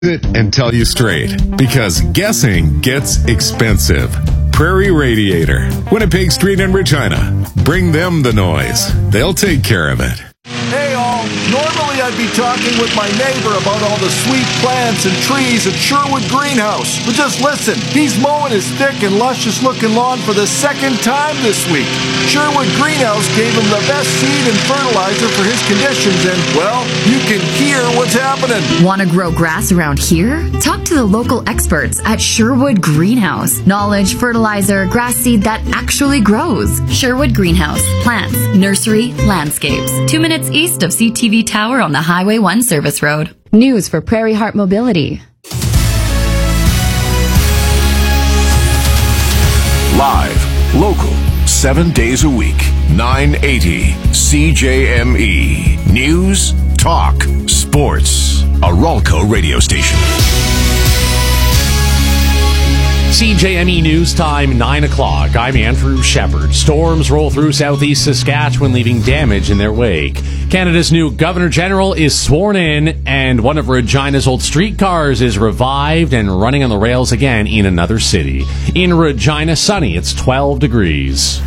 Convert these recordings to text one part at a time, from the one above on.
it and tell you straight, because guessing gets expensive. Prairie Radiator, Winnipeg Street in Regina. Bring them the noise. They'll take care of it. Hey all, normally I'd be talking with my neighbor about all the sweet plants and trees at Sherwood Greenhouse. But just listen, he's mowing his thick and luscious looking lawn for the second time this week. Sherwood Greenhouse gave him the best seed and fertilizer for his conditions and, well, you can hear what's happening. Want to grow grass around here? Talk to the local experts at Sherwood Greenhouse. Knowledge, fertilizer, grass seed that actually grows. Sherwood Greenhouse. Plants, nursery, landscapes. 2 minutes east of CTV Tower on the Highway 1 Service Road. News for Prairie Heart Mobility. Live, local, 7 days a week, 980 CJME. News, talk, sports. A Ralco radio station. CJME News Time, 9 o'clock. I'm Andrew Shepard. Storms roll through southeast Saskatchewan, leaving damage in their wake. Canada's new Governor General is sworn in, and one of Regina's old streetcars is revived and running on the rails again in another city. In Regina, sunny. It's 12 degrees.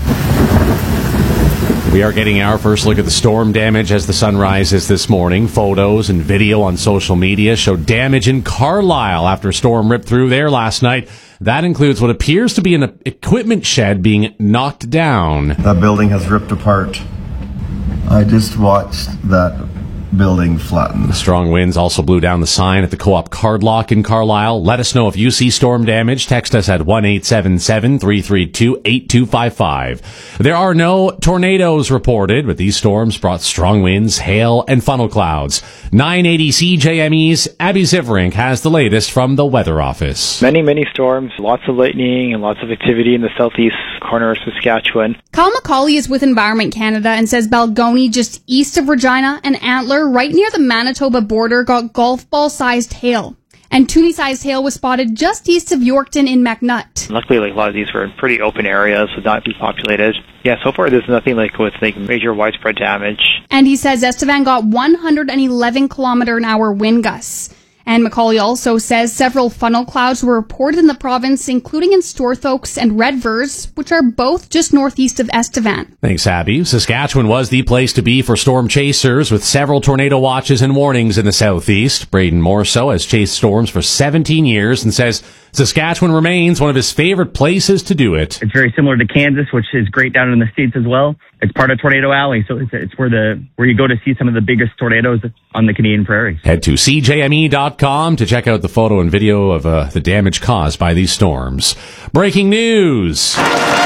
We are getting our first look at the storm damage as the sun rises this morning. Photos and video on social media show damage in Carlisle after a storm ripped through there last night. That includes what appears to be an equipment shed being knocked down. That building has ripped apart. I just watched that building flatten. The strong winds also blew down the sign at the Co-op Card Lock in Carlisle. Let us know if you see storm damage. Text us at 1-877-332-8255. There are no tornadoes reported, but these storms brought strong winds, hail, and funnel clouds. 980 CJME's Abby Ziverink has the latest from the Weather Office. Many storms, lots of lightning, and lots of activity in the southeast corner of Saskatchewan. Kyle McCauley is with Environment Canada and says Balgony, just east of Regina, and Antler, right near the Manitoba border, got golf ball-sized hail. And Toonie-sized hail was spotted just east of Yorkton in McNutt. Luckily, a lot of these were in pretty open areas, so not depopulated. Yeah, so far there's nothing with major widespread damage. And he says Estevan got 111 km/h wind gusts. And McCauley also says several funnel clouds were reported in the province, including in Storthoaks and Redvers, which are both just northeast of Estevan. Thanks, Abby. Saskatchewan was the place to be for storm chasers, with several tornado watches and warnings in the southeast. Braden Morso has chased storms for 17 years and says Saskatchewan remains one of his favorite places to do it. It's very similar to Kansas, which is great down in the States as well. It's part of Tornado Alley, so it's where you go to see some of the biggest tornadoes on the Canadian prairies. Head to CJME.com to check out the photo and video of the damage caused by these storms. Breaking news.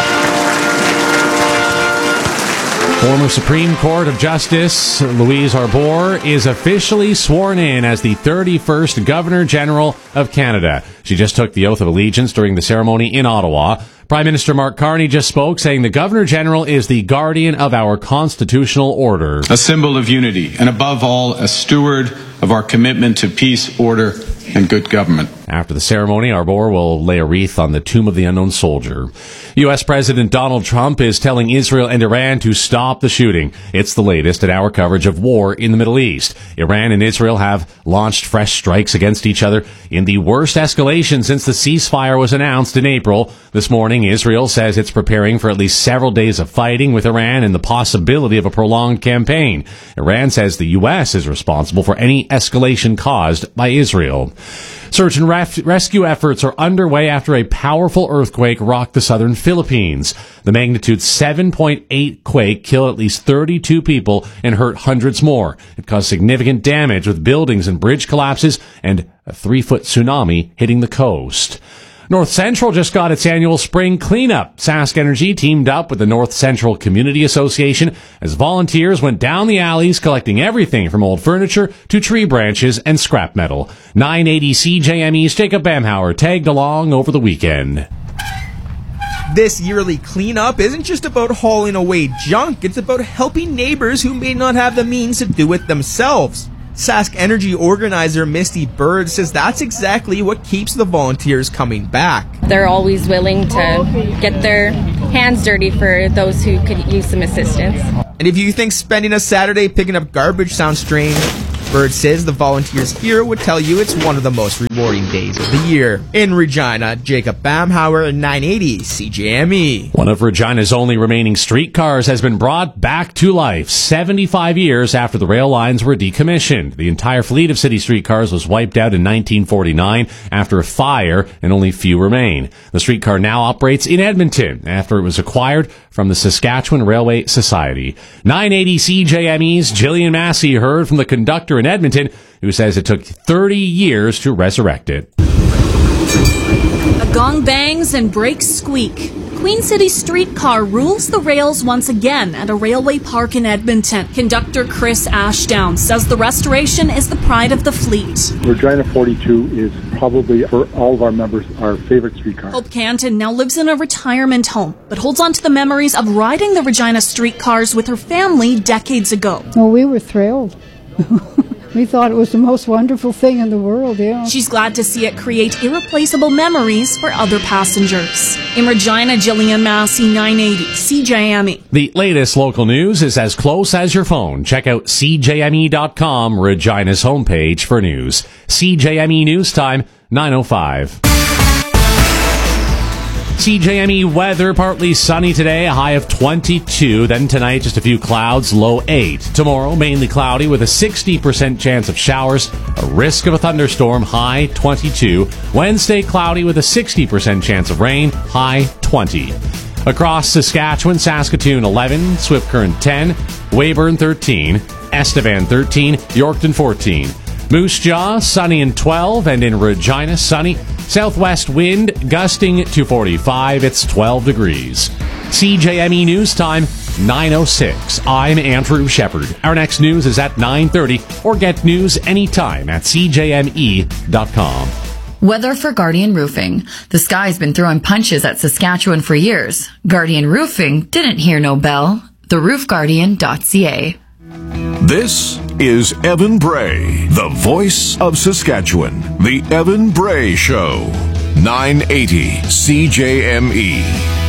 Former Supreme Court of Justice Louise Arbour is officially sworn in as the 31st Governor General of Canada. She just took the oath of allegiance during the ceremony in Ottawa. Prime Minister Mark Carney just spoke, saying the Governor General is the guardian of our constitutional order. A symbol of unity, and above all, a steward of our commitment to peace, order, and good government. After the ceremony, Arbour will lay a wreath on the tomb of the unknown soldier. U.S. President Donald Trump is telling Israel and Iran to stop the shooting. It's the latest in our coverage of war in the Middle East. Iran and Israel have launched fresh strikes against each other in the worst escalation since the ceasefire was announced in April. This morning, Israel says it's preparing for at least several days of fighting with Iran and the possibility of a prolonged campaign. Iran says the U.S. is responsible for any escalation caused by Israel. Search and rescue efforts are underway after a powerful earthquake rocked the southern Philippines. The magnitude 7.8 quake killed at least 32 people and hurt hundreds more. It caused significant damage with buildings and bridge collapses and a 3-foot tsunami hitting the coast. North Central just got its annual spring cleanup. Sask Energy teamed up with the North Central Community Association as volunteers went down the alleys collecting everything from old furniture to tree branches and scrap metal. 980 CJME's Jacob Bamhauer tagged along over the weekend. This yearly cleanup isn't just about hauling away junk, it's about helping neighbors who may not have the means to do it themselves. Sask Energy organizer Misty Bird says that's exactly what keeps the volunteers coming back. They're always willing to get their hands dirty for those who could use some assistance. And if you think spending a Saturday picking up garbage sounds strange, Bird says the volunteers here would tell you it's one of the most rewarding days of the year. In Regina, Jacob Bamhauer, 980 CJME. One of Regina's only remaining streetcars has been brought back to life 75 years after the rail lines were decommissioned. The entire fleet of city streetcars was wiped out in 1949 after a fire, and only few remain. The streetcar now operates in Edmonton after it was acquired from the Saskatchewan Railway Society. 980 CJME's Jillian Massey heard from the conductor in Edmonton, who says it took 30 years to resurrect it. A gong bangs and brakes squeak. Queen City streetcar rules the rails once again at a railway park in Edmonton. Conductor Chris Ashdown says the restoration is the pride of the fleet. Regina 42 is probably, for all of our members, our favorite streetcar. Hope Canton now lives in a retirement home, but holds on to the memories of riding the Regina streetcars with her family decades ago. Oh, we were thrilled. We thought it was the most wonderful thing in the world, yeah. She's glad to see it create irreplaceable memories for other passengers. In Regina, Jillian Massey, 980 CJME. The latest local news is as close as your phone. Check out CJME.com, Regina's homepage for news. CJME News Time, 9:05. CJME weather, partly sunny today, a high of 22. Then tonight, just a few clouds, low 8. Tomorrow, mainly cloudy with a 60% chance of showers, a risk of a thunderstorm, high 22. Wednesday, cloudy with a 60% chance of rain, high 20. Across Saskatchewan, Saskatoon 11, Swift Current 10, Weyburn 13, Estevan 13, Yorkton 14. Moose Jaw, sunny and 12, and in Regina, sunny. Southwest wind gusting to 45. It's 12 degrees. CJME News Time, 9:06. I'm Andrew Shepard. Our next news is at 9:30, or get news anytime at CJME.com. Weather for Guardian Roofing. The sky's been throwing punches at Saskatchewan for years. Guardian Roofing didn't hear no bell. TheRoofGuardian.ca. This is Evan Bray, the voice of Saskatchewan. The Evan Bray Show. 980 CJME.